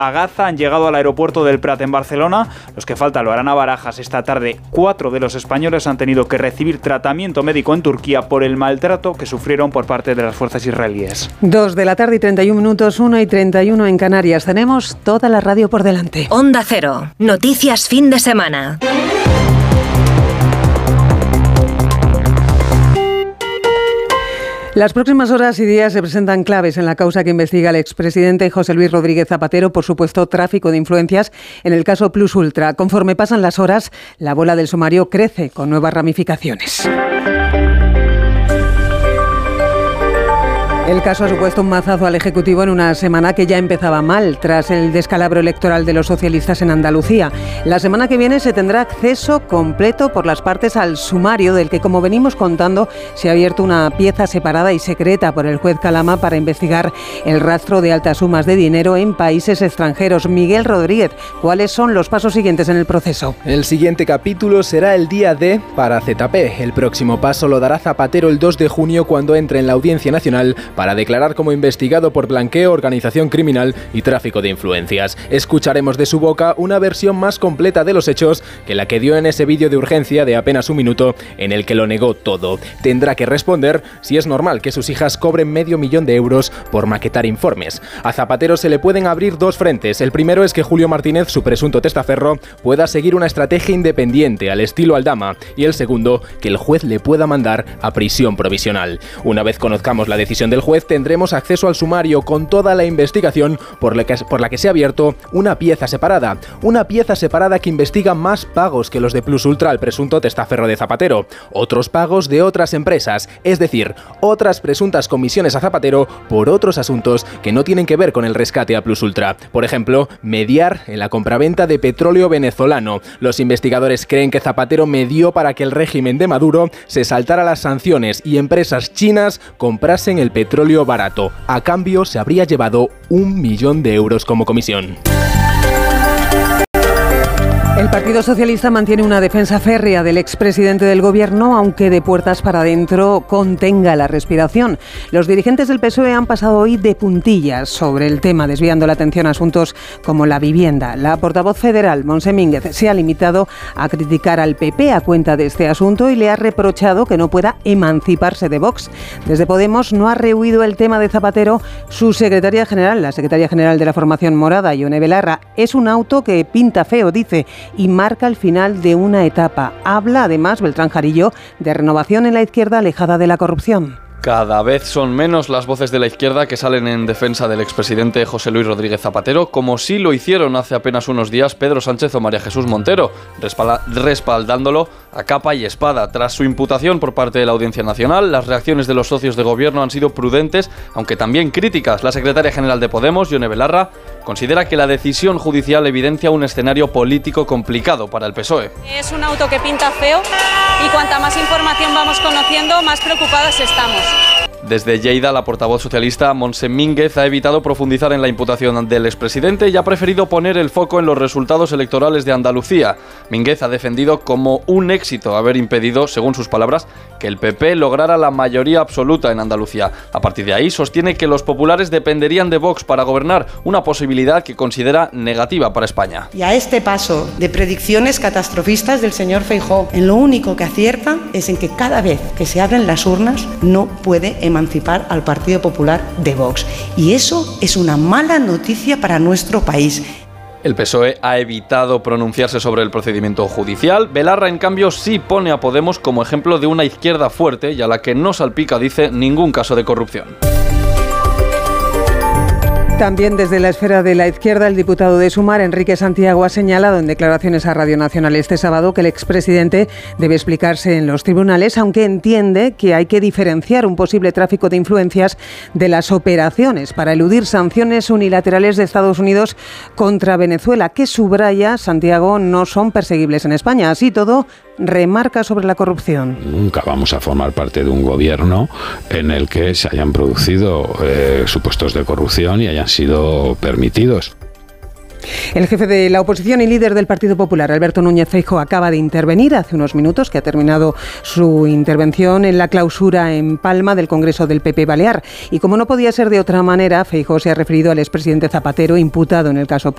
a Gaza han llegado al aeropuerto del Prat en Barcelona. Los que faltan lo harán a Barajas esta tarde. 4 de los españoles han tenido que recibir tratamiento médico en Turquía por el maltrato que sufrieron por parte de las fuerzas israelíes. 2:31 p.m, 1:31 en Canarias. Tenemos toda la radio por delante. Onda Cero. Noticias fin de semana. Las próximas horas y días se presentan claves en la causa que investiga el expresidente José Luis Rodríguez Zapatero por supuesto tráfico de influencias en el caso Plus Ultra. Conforme pasan las horas, la bola del sumario crece con nuevas ramificaciones. El caso ha supuesto un mazazo al Ejecutivo en una semana que ya empezaba mal, tras el descalabro electoral de los socialistas en Andalucía. La semana que viene se tendrá acceso completo por las partes al sumario, del que, como venimos contando, se ha abierto una pieza separada y secreta por el juez Calama para investigar el rastro de altas sumas de dinero en países extranjeros. Miguel Rodríguez, ¿cuáles son los pasos siguientes en el proceso? El siguiente capítulo será el día D para ZP. El próximo paso lo dará Zapatero el 2 de junio cuando entre en la Audiencia Nacional para declarar como investigado por blanqueo, organización criminal y tráfico de influencias. Escucharemos de su boca una versión más completa de los hechos que la que dio en ese vídeo de urgencia de apenas un minuto en el que lo negó todo. Tendrá que responder si es normal que sus hijas cobren $500,000 euros por maquetar informes. A Zapatero se le pueden abrir dos frentes. El primero es que Julio Martínez, su presunto testaferro, pueda seguir una estrategia independiente al estilo Aldama, y el segundo, que el juez le pueda mandar a prisión provisional. Una vez conozcamos la decisión del juez, tendremos acceso al sumario con toda la investigación por la que se ha abierto una pieza separada que investiga más pagos que los de Plus Ultra al presunto testaferro de Zapatero, otros pagos de otras empresas, es decir, otras presuntas comisiones a Zapatero por otros asuntos que no tienen que ver con el rescate a Plus Ultra. Por ejemplo, mediar en la compraventa de petróleo venezolano. Los investigadores creen que Zapatero medió para que el régimen de Maduro se saltara las sanciones y empresas chinas comprasen el petróleo barato. A cambio, se habría llevado €1.000.000 como comisión. El Partido Socialista mantiene una defensa férrea del expresidente del Gobierno, aunque de puertas para adentro contenga la respiración. Los dirigentes del PSOE han pasado hoy de puntillas sobre el tema, desviando la atención a asuntos como la vivienda. La portavoz federal, Montse Mínguez, se ha limitado a criticar al PP a cuenta de este asunto y le ha reprochado que no pueda emanciparse de Vox. Desde Podemos no ha rehuido el tema de Zapatero su secretaria general, la secretaria general de la formación morada, Ione Belarra. Es un auto que pinta feo, dice, y marca el final de una etapa. Habla, además, Beltrán Jarillo, de renovación en la izquierda alejada de la corrupción. Cada vez son menos las voces de la izquierda que salen en defensa del expresidente José Luis Rodríguez Zapatero, como sí lo hicieron hace apenas unos días Pedro Sánchez o María Jesús Montero, respaldándolo a capa y espada. Tras su imputación por parte de la Audiencia Nacional, las reacciones de los socios de gobierno han sido prudentes, aunque también críticas. La secretaria general de Podemos, Ione Belarra, considera que la decisión judicial evidencia un escenario político complicado para el PSOE. Es un auto que pinta feo y cuanta más información vamos conociendo, más preocupadas estamos. Desde Lleida, la portavoz socialista Montse Mínguez ha evitado profundizar en la imputación del expresidente y ha preferido poner el foco en los resultados electorales de Andalucía. Mínguez ha defendido como un éxito haber impedido, según sus palabras, que el PP lograra la mayoría absoluta en Andalucía. A partir de ahí, sostiene que los populares dependerían de Vox para gobernar, una posibilidad que considera negativa para España. Y a este paso de predicciones catastrofistas del señor Feijóo, en lo único que acierta es en que cada vez que se abren las urnas no puede emancipar al Partido Popular de Vox. Y eso es una mala noticia para nuestro país. El PSOE ha evitado pronunciarse sobre el procedimiento judicial. Belarra, en cambio, sí pone a Podemos como ejemplo de una izquierda fuerte y a la que no salpica, dice, ningún caso de corrupción. También desde la esfera de la izquierda, el diputado de Sumar, Enrique Santiago, ha señalado en declaraciones a Radio Nacional este sábado que el expresidente debe explicarse en los tribunales, aunque entiende que hay que diferenciar un posible tráfico de influencias de las operaciones para eludir sanciones unilaterales de Estados Unidos contra Venezuela, que, subraya Santiago, no son perseguibles en España. Así todo, remarca sobre la corrupción. Nunca vamos a formar parte de un gobierno en el que se hayan producido supuestos de corrupción y hayan sido permitidos. El jefe de la oposición y líder del Partido Popular, Alberto Núñez Feijóo, acaba de intervenir hace unos minutos, que ha terminado su intervención en la clausura en Palma del Congreso del PP Balear. Y como no podía ser de otra manera, Feijóo se ha referido al expresidente Zapatero, imputado en el caso